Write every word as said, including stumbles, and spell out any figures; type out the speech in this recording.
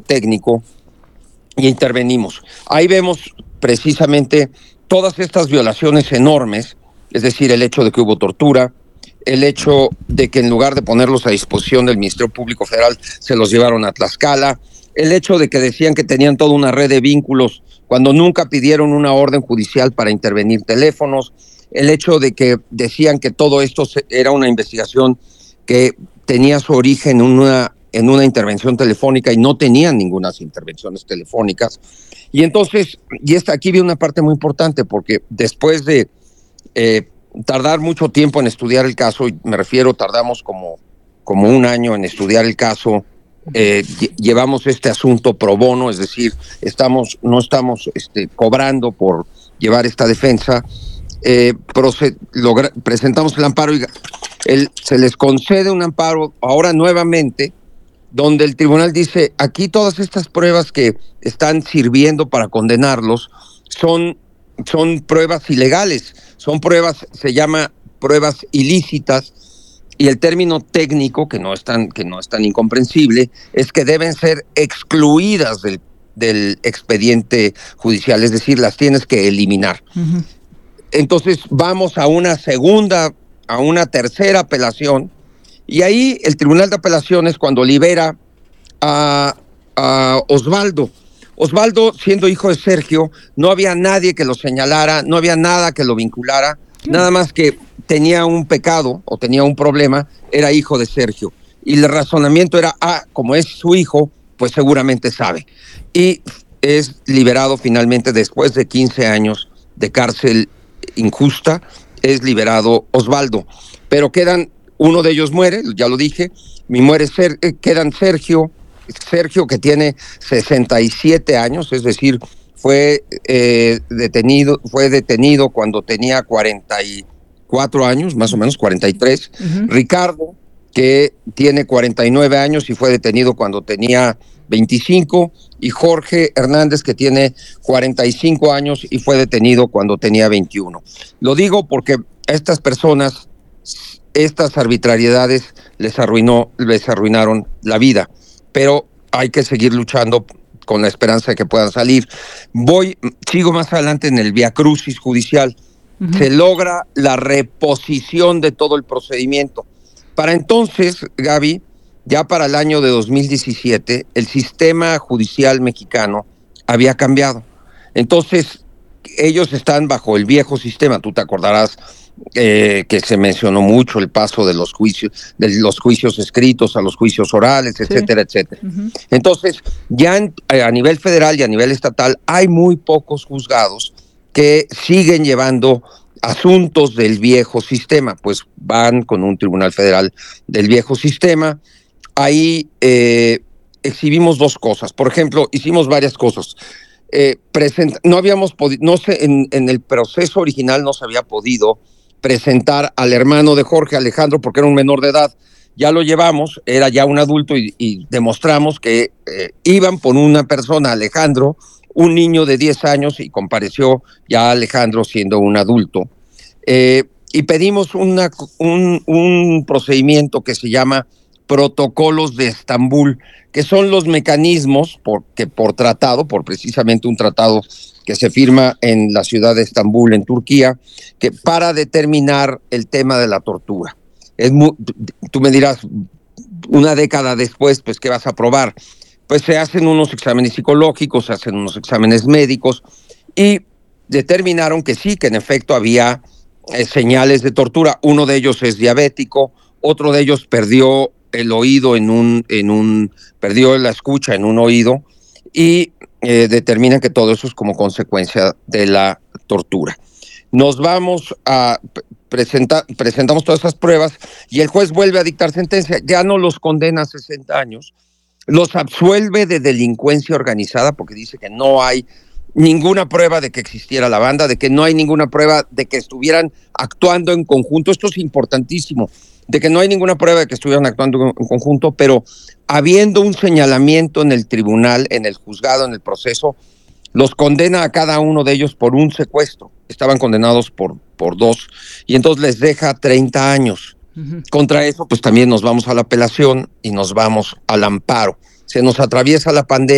técnico y intervenimos. Ahí vemos precisamente todas estas violaciones enormes, es decir, el hecho de que hubo tortura, el hecho de que en lugar de ponerlos a disposición del Ministerio Público Federal, se los llevaron a Tlaxcala, el hecho de que decían que tenían toda una red de vínculos cuando nunca pidieron una orden judicial para intervenir teléfonos, el hecho de que decían que todo esto era una investigación que tenía su origen en una, en una intervención telefónica y no tenían ninguna intervenciones telefónicas. Y entonces, y esta, aquí viene una parte muy importante, porque después de eh, tardar mucho tiempo en estudiar el caso, y me refiero, tardamos como, como un año en estudiar el caso, eh, llevamos este asunto pro bono, es decir, estamos, no estamos este, cobrando por llevar esta defensa. Eh, proced, logra, presentamos el amparo y el, se les concede un amparo ahora nuevamente, donde el tribunal dice, aquí todas estas pruebas que están sirviendo para condenarlos son, son pruebas ilegales, son pruebas, se llama pruebas ilícitas, y el término técnico, que no es tan, que no es tan incomprensible, es que deben ser excluidas del, del expediente judicial, es decir, las tienes que eliminar. Uh-huh. Entonces vamos a una segunda, a una tercera apelación, y ahí el Tribunal de Apelaciones, cuando libera a, a Osvaldo, Osvaldo, siendo hijo de Sergio, no había nadie que lo señalara, no había nada que lo vinculara, ¿qué? Nada más que tenía un pecado o tenía un problema, era hijo de Sergio. Y el razonamiento era, ah, como es su hijo, pues seguramente sabe. Y es liberado finalmente después de quince años de cárcel injusta, es liberado Osvaldo. Pero quedan, uno de ellos muere, ya lo dije, mi muere Ser, quedan Sergio, Sergio que tiene sesenta y siete años, es decir, fue eh, detenido, fue detenido cuando tenía cuarenta y cuatro años, más o menos cuarenta y tres. Uh-huh. Ricardo, que tiene cuarenta y nueve años y fue detenido cuando tenía veinticinco, y Jorge Hernández, que tiene cuarenta y cinco años y fue detenido cuando tenía veintiuno. Lo digo porque a estas personas, estas arbitrariedades les arruinó, les arruinaron la vida, pero hay que seguir luchando con la esperanza de que puedan salir. Voy, sigo más adelante en el viacrucis judicial. Uh-huh. Se logra la reposición de todo el procedimiento. Para entonces, Gaby, ya para el año de dos mil diecisiete, el sistema judicial mexicano había cambiado. Entonces, ellos están bajo el viejo sistema. Tú te acordarás eh, que se mencionó mucho el paso de los juicios, de los juicios escritos a los juicios orales, etcétera, sí. etcétera. Uh-huh. Entonces, ya en, a nivel federal y a nivel estatal hay muy pocos juzgados que siguen llevando asuntos del viejo sistema, pues van con un tribunal federal del viejo sistema. Ahí eh, exhibimos dos cosas. Por ejemplo, hicimos varias cosas. Eh, present, no habíamos podido, no sé, en, en el proceso original no se había podido presentar al hermano de Jorge, Alejandro, porque era un menor de edad. Ya lo llevamos, era ya un adulto y, y demostramos que eh, iban por una persona, Alejandro, un niño de diez años, y compareció ya Alejandro siendo un adulto. Eh, y pedimos una, un, un procedimiento que se llama protocolos de Estambul, que son los mecanismos por, que por tratado, por precisamente un tratado que se firma en la ciudad de Estambul, en Turquía, que para determinar el tema de la tortura. Es muy, tú me dirás, una década después, pues, ¿qué vas a probar? Pues se hacen unos exámenes psicológicos, se hacen unos exámenes médicos, y determinaron que sí, que en efecto había eh, señales de tortura. Uno de ellos es diabético, otro de ellos perdió el oído en un, en un, perdió la escucha en un oído, y eh, determinan que todo eso es como consecuencia de la tortura. Nos vamos a presentar, presentamos todas esas pruebas, y el juez vuelve a dictar sentencia. Ya no los condena a sesenta años, los absuelve de delincuencia organizada, porque dice que no hay ninguna prueba de que existiera la banda, de que no hay ninguna prueba de que estuvieran actuando en conjunto. Esto es importantísimo, de que no hay ninguna prueba de que estuvieran actuando en conjunto, pero habiendo un señalamiento en el tribunal, en el juzgado, en el proceso, los condena a cada uno de ellos por un secuestro. Estaban condenados por, por dos, y entonces les deja treinta años. Uh-huh. Contra eso, pues también nos vamos a la apelación y nos vamos al amparo. Se nos atraviesa la pandemia.